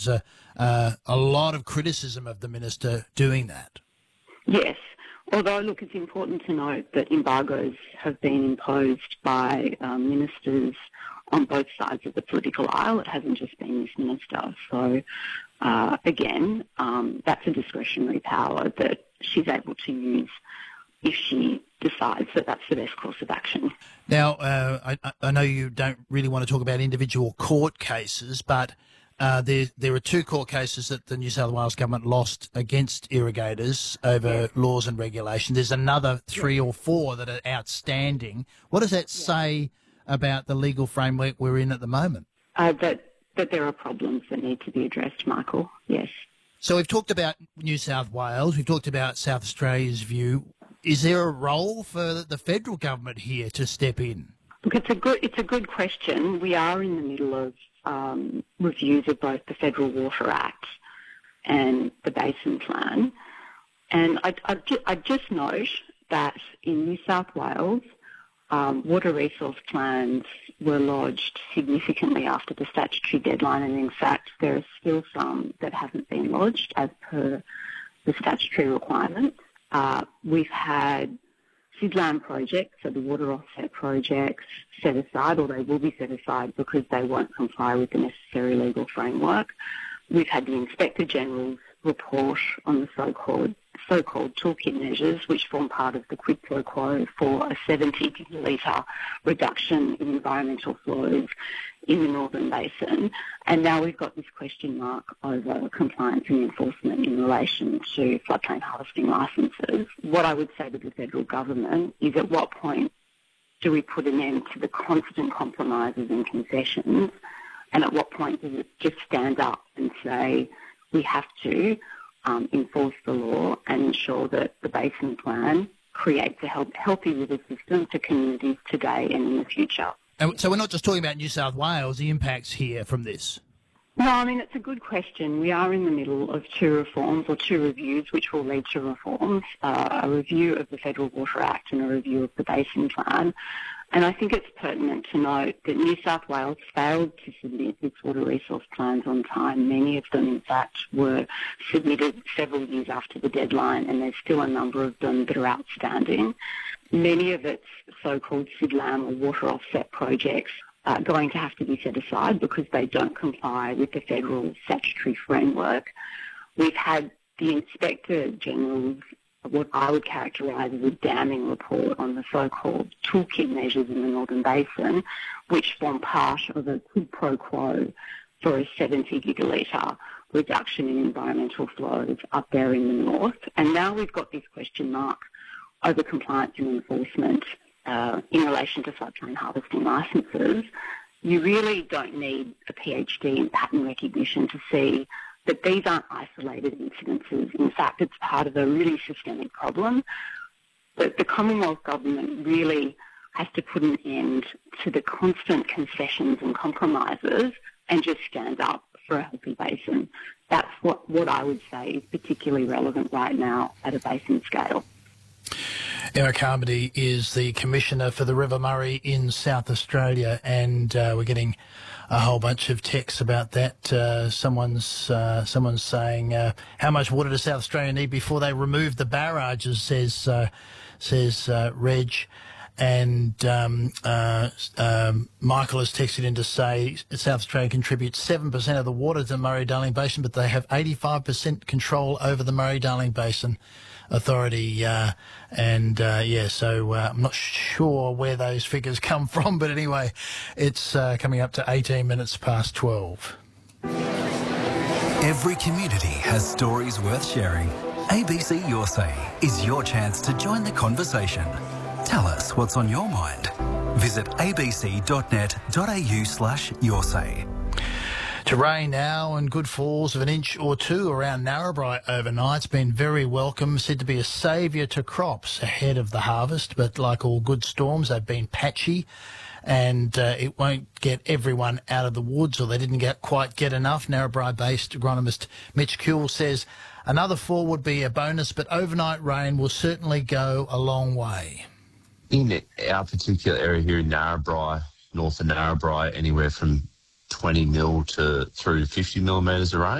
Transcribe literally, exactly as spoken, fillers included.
was a, uh, a lot of criticism of the minister doing that. Yes. Although, look, it's important to note that embargoes have been imposed by um, ministers on both sides of the political aisle. It hasn't just been this minister. So, uh, again, um, that's a discretionary power that she's able to use if she decides that that's the best course of action. Now, uh, I, I know you don't really want to talk about individual court cases, but Uh, there, there are two court cases that the New South Wales government lost against irrigators over yes. laws and regulations. There's another three yes. or four that are outstanding. What does that yes. say about the legal framework we're in at the moment? Uh, that, that there are problems that need to be addressed, Michael, yes. So we've talked about New South Wales, we've talked about South Australia's view. Is there a role for the federal government here to step in? Look, it's a good, it's a good question. We are in the middle of Um, reviews of both the Federal Water Act and the Basin Plan. And I'd, I'd, ju- I'd just note that in New South Wales, um, water resource plans were lodged significantly after the statutory deadline, and in fact there are still some that haven't been lodged as per the statutory requirements. Uh, we've had SYDLAM projects, so the water offset projects, set aside, or they will be set aside because they won't comply with the necessary legal framework. We've had the Inspector General's report on the so-called so-called toolkit measures, which form part of the quid pro quo for a seventy gigalitre reduction in environmental flows in the Northern Basin. And now we've got this question mark over compliance and enforcement in relation to floodplain harvesting licences. What I would say to the federal government is, at what point do we put an end to the constant compromises and concessions, and at what point does it just stand up and say we have to um, enforce the law and ensure that the Basin Plan creates a health, healthy river system for communities today and in the future? And so we're not just talking about New South Wales, the impacts here from this? No, I mean, it's a good question. We are in the middle of two reforms, or two reviews, which will lead to reforms, uh, a review of the Federal Water Act and a review of the Basin Plan. And I think it's pertinent to note that New South Wales failed to submit its water resource plans on time. Many of them, in fact, were submitted several years after the deadline, and there's still a number of them that are outstanding. Many of its so-called SYDLAM or water offset projects are going to have to be set aside because they don't comply with the federal statutory framework. We've had the Inspector General's, what I would characterise as a damning report on the so-called toolkit measures in the Northern Basin, which form part of a quid pro quo for a seventy gigalitre reduction in environmental flows up there in the north. And now we've got this question mark over compliance and enforcement uh, in relation to floodplain harvesting licences. You really don't need a PhD in pattern recognition to see that these aren't isolated incidences. In fact, it's part of a really systemic problem. But the Commonwealth Government really has to put an end to the constant concessions and compromises and just stand up for a healthy basin. That's what, what I would say is particularly relevant right now at a basin scale. Emma Carmody is the Commissioner for the River Murray in South Australia, and uh, we're getting a whole bunch of texts about that. Uh, someone's uh, someone's saying, uh, how much water does South Australia need before they remove the barrages, says, uh, says uh, Reg. And um, uh, um, Michael has texted in to say South Australia contributes seven percent of the water to the Murray-Darling Basin, but they have eighty-five percent control over the Murray-Darling Basin Authority. Uh, and, uh, yeah, so uh, I'm not sure where those figures come from, but anyway, it's uh, coming up to eighteen minutes past twelve. Every community has stories worth sharing. A B C Your Say is your chance to join the conversation. Tell us what's on your mind. Visit abc.net.au slash your say. To rain now and good falls of an inch or two around Narrabri overnight. It's been very welcome, said to be a saviour to crops ahead of the harvest, but like all good storms, they've been patchy, and uh, it won't get everyone out of the woods, or they didn't get quite get enough. Narrabri-based agronomist Mitch Kuhl says another fall would be a bonus, but overnight rain will certainly go a long way. In our particular area here in Narrabri, north of Narrabri, anywhere from twenty mil to through to fifty millimetres of rain.